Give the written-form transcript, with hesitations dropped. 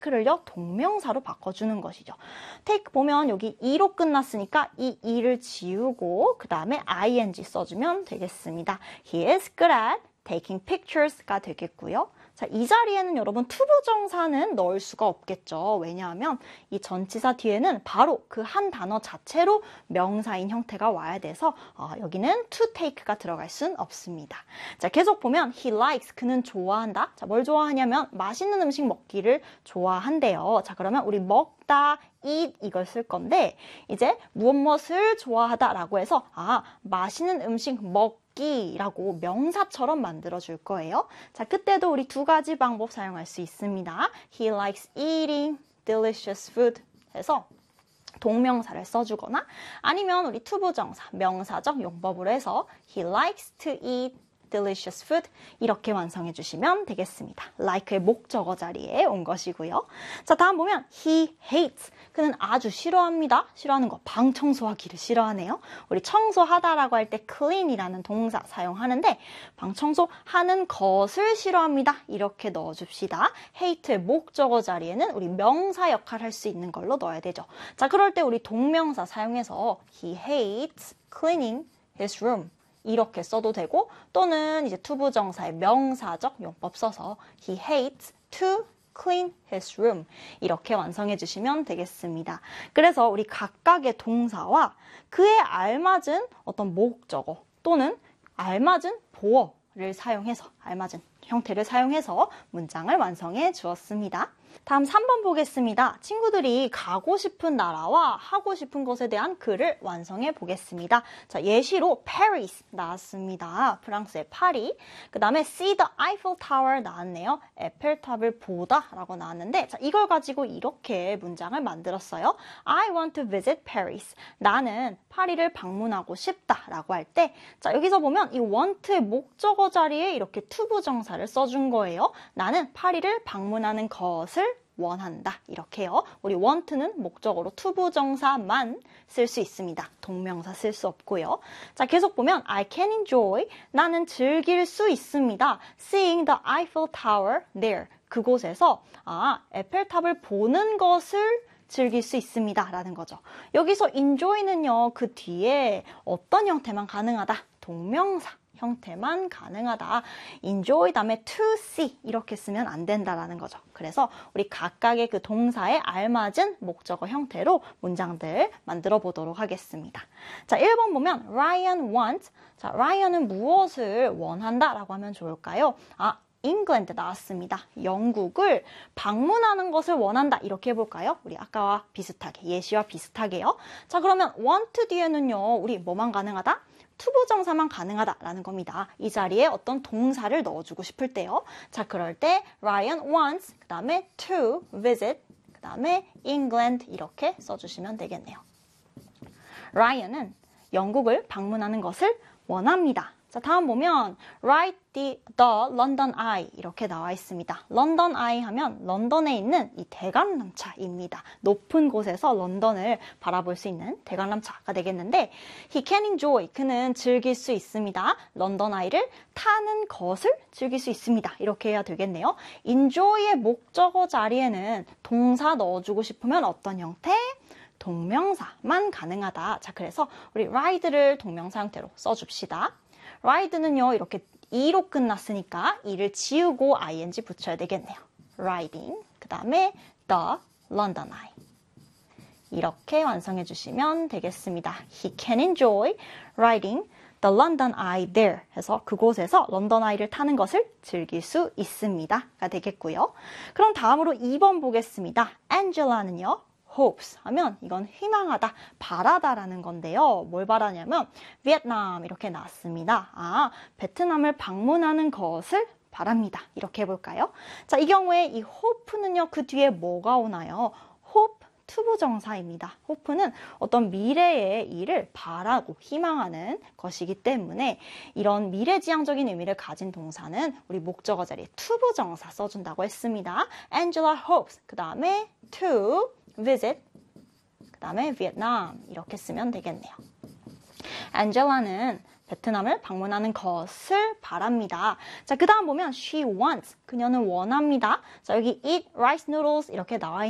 take를요 동명사로 바꿔주는 것이죠. take 보면 여기 e로 끝났으니까 이 e를 지우고 그 다음에 ing 써주면 되겠습니다. He is good at taking pictures가 되겠고요. 자, 이 자리에는 여러분 투부정사는 넣을 수가 없겠죠. 왜냐하면 이 전치사 뒤에는 바로 그 한 단어 자체로 명사인 형태가 와야 돼서 여기는 to take가 들어갈 순 없습니다. 자, 계속 보면 he likes, 그는 좋아한다. 자, 뭘 좋아하냐면 맛있는 음식 먹기를 좋아한대요. 자, 그러면 우리 먹다, eat 이걸 쓸 건데 이제 무엇을 좋아하다라고 해서 맛있는 음식 먹기라고 명사처럼 만들어 줄 거예요. 자, 그때도 우리 두 가지 방법 사용할 수 있습니다. He likes eating delicious food 해서 동명사를 써주거나 아니면 우리 투부정사, 명사적 용법으로 해서 He likes to eat delicious food 이렇게 완성해 주시면 되겠습니다. like의 목적어 자리에 온 것이고요. 자, 다음 보면 he hates, 그는 아주 싫어합니다. 싫어하는 거, 방 청소하기를 싫어하네요. 우리 청소하다라고 할 때 clean이라는 동사 사용하는데 방 청소하는 것을 싫어합니다. 이렇게 넣어줍시다. hate의 목적어 자리에는 우리 명사 역할 할 수 있는 걸로 넣어야 되죠. 자, 그럴 때 우리 동명사 사용해서 he hates cleaning his room 이렇게 써도 되고 또는 이제 투부정사의 명사적 용법 써서 he hates to clean his room 이렇게 완성해 주시면 되겠습니다. 그래서 우리 각각의 동사와 그에 알맞은 어떤 목적어 또는 알맞은 보어를 사용해서 알맞은 형태를 사용해서 문장을 완성해 주었습니다. 다음 3번 보겠습니다. 친구들이 가고 싶은 나라와 하고 싶은 것에 대한 글을 완성해 보겠습니다. 자, 예시로 Paris 나왔습니다. 프랑스의 파리. 그 다음에 see the Eiffel Tower 나왔네요. 에펠탑을 보다 라고 나왔는데 자, 이걸 가지고 이렇게 문장을 만들었어요. I want to visit Paris. 나는 파리를 방문하고 싶다 라고 할 때 자, 여기서 보면 이 want의 목적어 자리에 이렇게 투부정사를 써준 거예요. 나는 파리를 방문하는 것을 원한다. 이렇게요. 우리 want는 목적어로 투부정사만 쓸 수 있습니다. 동명사 쓸 수 없고요. 자, 계속 보면 I can enjoy, 나는 즐길 수 있습니다. Seeing the Eiffel Tower there. 그곳에서 에펠탑을 보는 것을 즐길 수 있습니다. 라는 거죠. 여기서 enjoy는요. 그 뒤에 어떤 형태만 가능하다. 동명사 형태만 가능하다. enjoy 다음에 to see 이렇게 쓰면 안 된다라는 거죠. 그래서 우리 각각의 그 동사에 알맞은 목적어 형태로 문장들 만들어 보도록 하겠습니다. 자, 1번 보면 Ryan wants. 자, Ryan은 무엇을 원한다라고 하면 좋을까요? 잉글랜드 나왔습니다. 영국을 방문하는 것을 원한다. 이렇게 해볼까요? 우리 아까와 비슷하게, 예시와 비슷하게요. 자, 그러면 want 뒤에는요. 우리 뭐만 가능하다? 투부정사만 가능하다라는 겁니다. 이 자리에 어떤 동사를 넣어주고 싶을 때요. 자, 그럴 때 Ryan wants, 그 다음에 to visit, 그 다음에 England 이렇게 써주시면 되겠네요. Ryan은 영국을 방문하는 것을 원합니다. 자, 다음 보면 write the London Eye 이렇게 나와 있습니다. London Eye 하면 런던에 있는 이 대관람차입니다. 높은 곳에서 런던을 바라볼 수 있는 대관람차가 되겠는데 he can enjoy, 그는 즐길 수 있습니다. 런던 아이를 타는 것을 즐길 수 있습니다. 이렇게 해야 되겠네요. enjoy의 목적어 자리에는 동사 넣어주고 싶으면 어떤 형태? 동명사만 가능하다. 자, 그래서 우리 ride를 동명사 형태로 써줍시다. ride는요, 이렇게 e로 끝났으니까 e를 지우고 ing 붙여야 되겠네요. riding, 그 다음에 the London Eye. 이렇게 완성해 주시면 되겠습니다. He can enjoy riding the London Eye there 해서 그곳에서 런던 아이를 타는 것을 즐길 수 있습니다가 되겠고요. 그럼 다음으로 2번 보겠습니다. Angela는요. hopes 하면 이건 희망하다, 바라다라는 건데요. 뭘 바라냐면 베트남 이렇게 나왔습니다. 베트남을 방문하는 것을 바랍니다. 이렇게 해볼까요? 자, 이 경우에 이 hope는요. 그 뒤에 뭐가 오나요? hope 투부정사입니다. hope는 어떤 미래의 일을 바라고 희망하는 것이기 때문에 이런 미래지향적인 의미를 가진 동사는 우리 목적어 자리에 투부정사 써준다고 했습니다. Angela hopes, 그 다음에 to visit, 그 다음에 Vietnam 이렇게 쓰면 되겠네요. 안젤라는 베트남을 방문하는 것을 바랍니다. 자, 그 다음 보면 she wants. 그녀는 원합니다. 자, 여기 eat rice noodles 이렇게 나와